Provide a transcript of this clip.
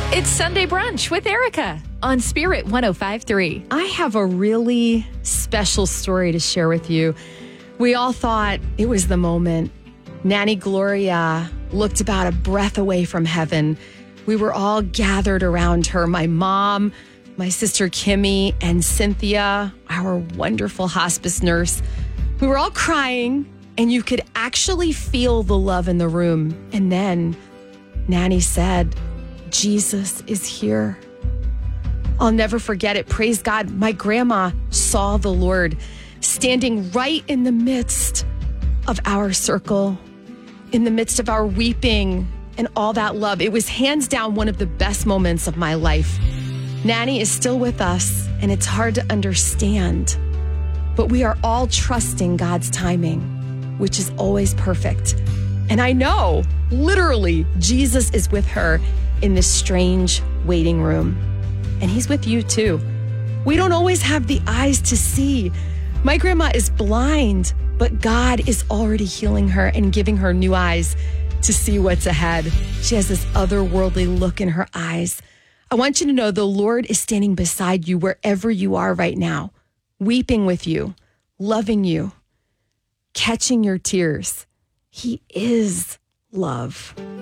It's Sunday Brunch with Erica on Spirit 105.3. I have a really special story to share with you. We all thought it was the moment. Nanny Gloria looked about a breath away from heaven. We were all gathered around her. My mom, my sister Kimmy, and Cynthia, our wonderful hospice nurse. We were all crying, and you could actually feel the love in the room. And then Nanny said, "Jesus is here." I'll never forget it. Praise God. My grandma saw the Lord standing right in the midst of our circle, in the midst of our weeping and all that love. It was hands down one of the best moments of my life. Nanny is still with us, and it's hard to understand, but we are all trusting God's timing, which is always perfect. And I know, literally, Jesus is with her in this strange waiting room. And he's with you too. We don't always have the eyes to see. My grandma is blind, but God is already healing her and giving her new eyes to see what's ahead. She has this otherworldly look in her eyes. I want you to know the Lord is standing beside you wherever you are right now, weeping with you, loving you, catching your tears. He is love.